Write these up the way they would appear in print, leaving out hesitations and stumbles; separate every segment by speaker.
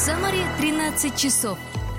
Speaker 1: Самаре 13 часов.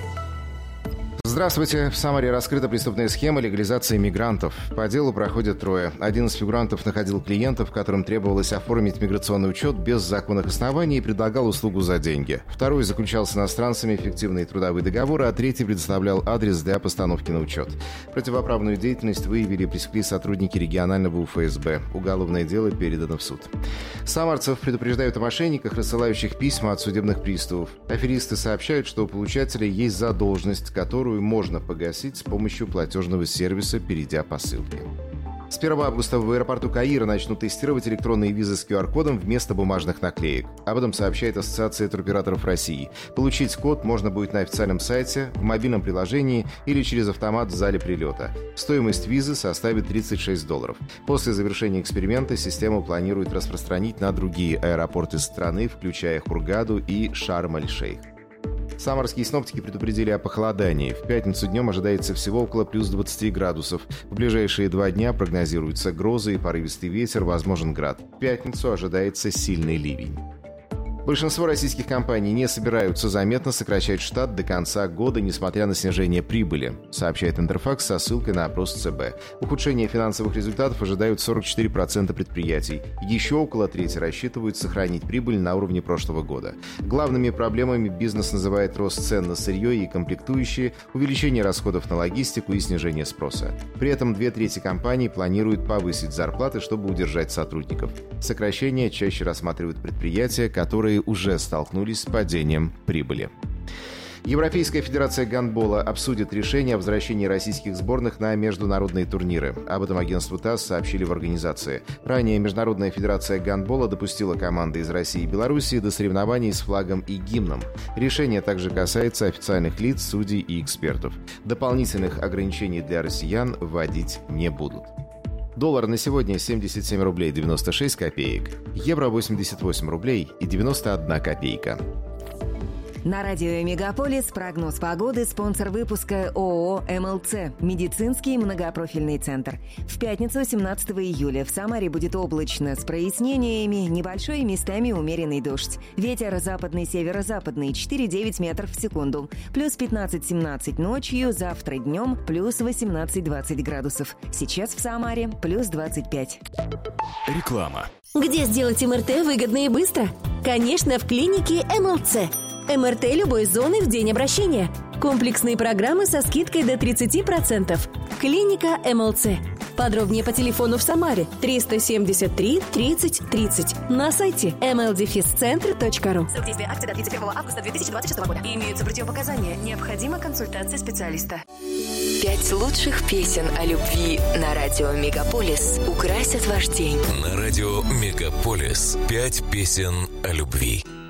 Speaker 2: Здравствуйте. В Самаре раскрыта преступная схема легализации мигрантов. По делу проходят трое. Один из фигурантов находил клиентов, которым требовалось оформить миграционный учет без законных оснований и предлагал услугу за деньги. Второй заключал с иностранцами фиктивные трудовые договоры, а третий предоставлял адрес для постановки на учет. Противоправную деятельность выявили и пресекли сотрудники регионального УФСБ. Уголовное дело передано в суд. Самарцев предупреждают о мошенниках, рассылающих письма от судебных приставов. Аферисты сообщают, что у получателя есть задолженность, которую можно погасить с помощью платежного сервиса, перейдя по ссылке. С 1 августа в аэропорту Каира начнут тестировать электронные визы с QR-кодом вместо бумажных наклеек. Об этом сообщает Ассоциация туроператоров России. Получить код можно будет на официальном сайте, в мобильном приложении или через автомат в зале прилета. Стоимость визы составит $36. После завершения эксперимента систему планируют распространить на другие аэропорты страны, включая Хургаду и Шарм-эль-Шейх. Самарские синоптики предупредили о похолодании. В пятницу днем ожидается всего около плюс 20 градусов. В ближайшие 2 дня прогнозируются грозы и порывистый ветер, возможен град. В пятницу ожидается сильный ливень. Большинство российских компаний не собираются заметно сокращать штат до конца года, несмотря на снижение прибыли, сообщает Интерфакс со ссылкой на опрос ЦБ. Ухудшение финансовых результатов ожидают 44% предприятий. Еще около трети рассчитывают сохранить прибыль на уровне прошлого года. Главными проблемами бизнес называет рост цен на сырье и комплектующие, увеличение расходов на логистику и снижение спроса. При этом 2/3 компаний планируют повысить зарплаты, чтобы удержать сотрудников. Сокращение чаще рассматривают предприятия, которые уже столкнулись с падением прибыли. Европейская федерация гандбола обсудит решение о возвращении российских сборных на международные турниры. Об этом агентству ТАСС сообщили в организации. Ранее Международная федерация гандбола допустила команды из России и Белоруссии до соревнований с флагом и гимном. Решение также касается официальных лиц, судей и экспертов. Дополнительных ограничений для россиян вводить не будут. Доллар на сегодня 77 рублей 96 копеек. Евро 88 рублей и 91 копейка.
Speaker 3: На радио «Мегаполис» прогноз погоды, спонсор выпуска ООО «МЛЦ» – медицинский многопрофильный центр. В пятницу, 17 июля, в Самаре будет облачно, с прояснениями, небольшой местами умеренный дождь. Ветер западный, северо-западный, 4,9 метров в секунду. Плюс 15-17 ночью, завтра днем, плюс 18-20 градусов. Сейчас в Самаре плюс 25.
Speaker 4: Реклама.
Speaker 5: Где сделать МРТ выгодно и быстро? Конечно, в клинике МЛЦ. МРТ любой зоны в день обращения. Комплексные программы со скидкой до 30%. Клиника МЛЦ. Подробнее по телефону в Самаре 373 30 30. На сайте mldefiscentr.ru.
Speaker 6: Срок действия акции до 31 августа 2026 года. Имеются противопоказания. Необходима консультация специалиста.
Speaker 7: 5 лучших песен о любви на радио «Мегаполис» украсят ваш день.
Speaker 4: На радио «Мегаполис» 5 песен о любви.